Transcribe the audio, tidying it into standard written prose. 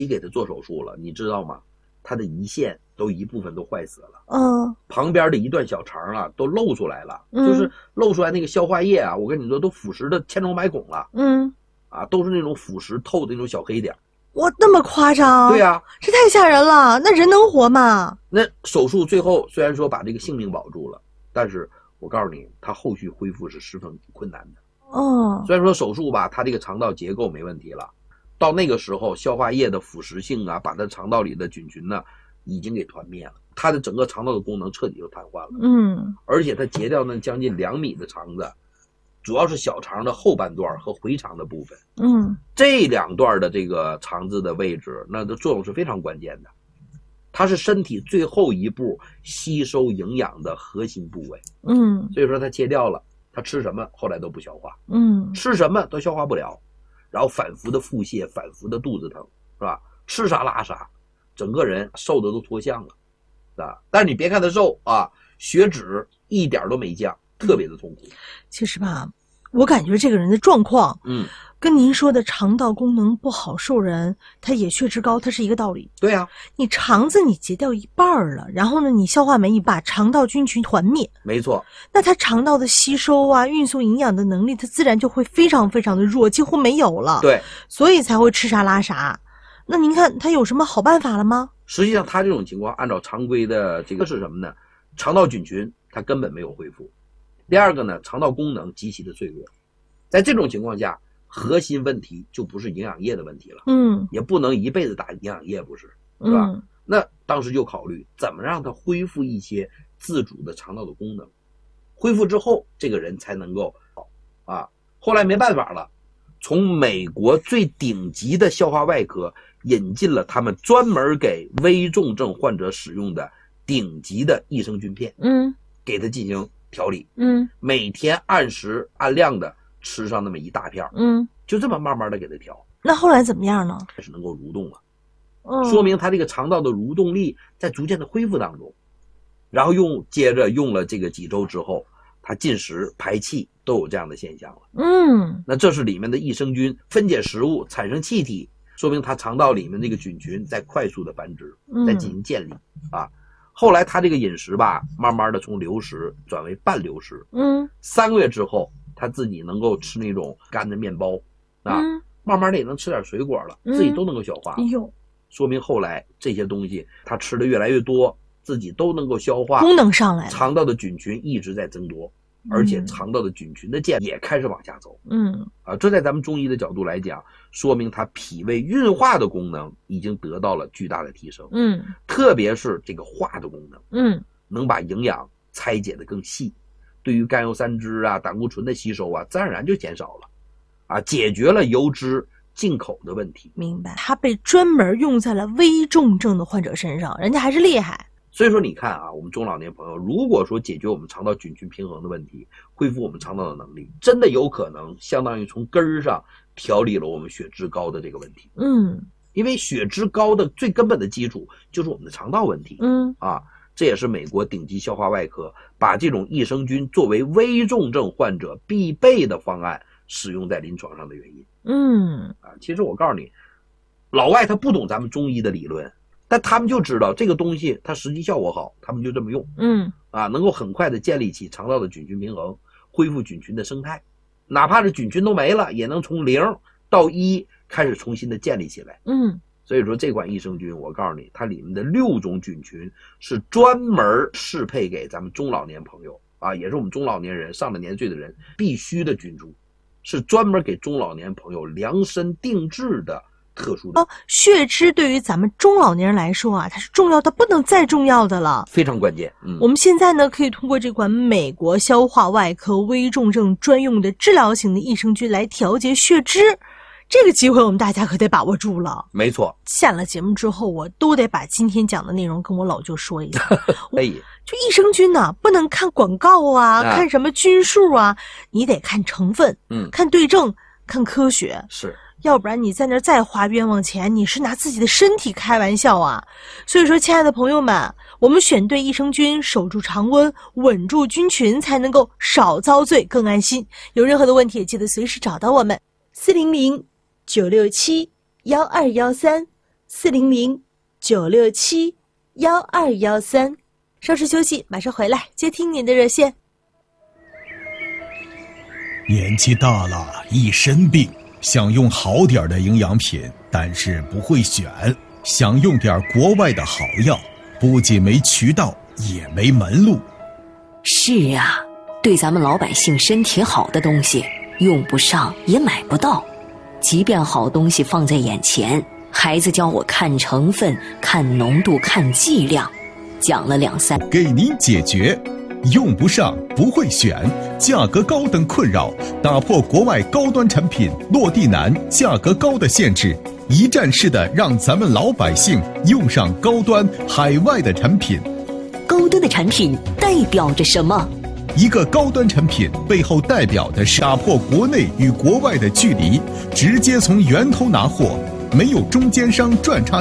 你给他做手术了，你知道吗？他的胰腺一部分都坏死了，旁边的一段小肠啊都露出来了，就是露出来那个消化液啊，我跟你说都腐蚀的千疮百孔了，都是那种腐蚀透的那种小黑点。 哇，那么夸张？ 对啊， 这太吓人了，那人能活吗？ 那手术最后虽然说把这个性命保住了，但是我告诉你，他后续恢复是十分困难的。虽然说手术吧，他这个肠道结构没问题了，到那个时候消化液的腐蚀性啊，把他肠道里的菌群呢已经给团灭了，他的整个肠道的功能彻底就瘫痪了。而且他截掉那将近2米的肠子，主要是小肠的后半段和回肠的部分。这2段的这个肠子的位置，那的作用是非常关键的。它是身体最后一步吸收营养的核心部位。所以说它切掉了，他吃什么后来都不消化。吃什么都消化不了，然后反复的腹泻，反复的肚子疼，是吧？吃啥拉啥，整个人瘦的都脱相了，但是你别看他瘦啊，血脂一点都没降，特别的痛苦。 其实吧，我感觉这个人的状况，跟您说的肠道功能不好受人，他也血脂高，它是一个道理。 对啊， 你肠子你截掉一半了，然后呢，你消化酶一把肠道菌群团灭， 没错。 那它肠道的吸收啊、运送营养的能力，它自然就会非常非常的弱，几乎没有了。 对， 所以才会吃啥拉啥。那您看他有什么好办法了吗？ 实际上他这种情况按照常规的这个是什么呢？肠道菌群它根本没有恢复。第二个呢，肠道功能极其的脆弱。在这种情况下，核心问题就不是营养液的问题了，也不能一辈子打营养液，不是，是吧？那当时就考虑怎么让它恢复一些自主的肠道的功能，恢复之后这个人才能够后来没办法了，从美国最顶级的消化外科引进了他们专门给危重症患者使用的顶级的益生菌片，给他进行调理，每天按时按量的吃上那么一大片，就这么慢慢的给他调。 那后来怎么样呢？ 开始能够蠕动了，说明他这个肠道的蠕动力在逐渐的恢复当中。然后接着用了这个几周之后，他进食排气都有这样的现象了。那这是里面的益生菌分解食物产生气体，说明他肠道里面这个菌群在快速的繁殖，在进行建立后来他这个饮食吧，慢慢的从流食转为半流食。3个月之后，他自己能够吃那种干的面包慢慢的也能吃点水果了，自己都能够消化。说明后来这些东西他吃的越来越多，自己都能够消化， 功能上来了， 肠道的菌群一直在增多，而且肠道的菌群的建也开始往下走。这在咱们中医的角度来讲，说明它脾胃运化的功能已经得到了巨大的提升。特别是这个化的功能，能把营养拆解的更细，对于甘油三酯啊、胆固醇的吸收自然而然就减少了解决了油脂进口的问题。 明白，它被专门用在了危重症的患者身上，人家还是厉害。 所以说你看我们中老年朋友如果说解决我们肠道菌群平衡的问题，恢复我们肠道的能力，真的有可能相当于从根儿上调理了我们血脂高的这个问题。因为血脂高的最根本的基础就是我们的肠道问题。这也是美国顶级消化外科把这种益生菌作为危重症患者必备的方案使用在临床上的原因。其实我告诉你，老外他不懂咱们中医的理论，但他们就知道这个东西它实际效果好，他们就这么用。能够很快的建立起肠道的菌群平衡，恢复菌群的生态，哪怕是菌群都没了，也能从0到1开始重新的建立起来。所以说这款益生菌，我告诉你，它里面的6种菌群是专门适配给咱们中老年朋友也是我们中老年人上了年岁的人必须的菌株，是专门给中老年朋友量身定制的特殊的。 血脂对于咱们中老年人来说它是重要的不能再重要的了， 非常关键。 我们现在呢可以通过这款美国消化外科危重症专用的治疗型的益生菌来调节血脂。这个机会我们大家可得把握住了。 没错， 下了节目之后我都得把今天讲的内容跟我老舅说一下。就益生菌不能看广告看什么菌数你得看成分，看对症，看科学。 是， 要不然你在那儿再花冤枉钱，你是拿自己的身体开玩笑所以说亲爱的朋友们，我们选对益生菌，守住常温，稳住菌群，才能够少遭罪更安心。有任何的问题也记得随时找到我们，400-967-1213 400-967-1213。稍事休息，马上回来接听您的热线。 年纪大了，一身病，想用好点的营养品，但是不会选，想用点国外的好药，不仅没渠道，也没门路。 是啊，对咱们老百姓身体好的东西，用不上也买不到。即便好东西放在眼前，孩子教我看成分、看浓度、看剂量，讲了2、3， 给您解决用不上、不会选、价格高等困扰，打破国外高端产品落地难、价格高的限制，一站式的让咱们老百姓用上高端海外的产品。 高端的产品代表着什么？ 一个高端产品背后代表的是打破国内与国外的距离，直接从源头拿货，没有中间商赚差